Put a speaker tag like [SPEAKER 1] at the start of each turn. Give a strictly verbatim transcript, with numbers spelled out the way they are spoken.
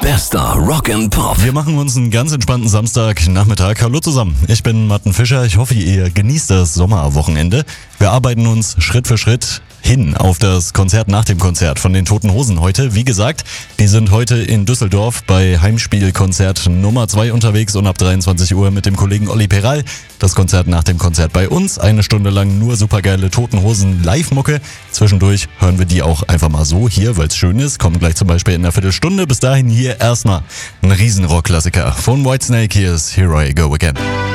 [SPEAKER 1] Bester Rock and Pop.
[SPEAKER 2] Wir machen uns einen ganz entspannten Samstagnachmittag. Hallo zusammen, ich bin Martin Fischer. Ich hoffe, ihr genießt das Sommerwochenende. Wir arbeiten uns Schritt für Schritt hin auf das Konzert nach dem Konzert von den Toten Hosen heute. Wie gesagt, die sind heute in Düsseldorf bei Heimspielkonzert Nummer zwei unterwegs und ab dreiundzwanzig Uhr mit dem Kollegen Olli Peral. Das Konzert nach dem Konzert bei uns. Eine Stunde lang nur supergeile Toten Hosen Live-Mucke. Zwischendurch hören wir die auch einfach mal so hier, weil es schön ist. Kommen gleich zum Beispiel in einer Viertelstunde. Bis dahin hier erstmal ein Riesenrock-Klassiker von Whitesnake. Hier ist Here I Go Again.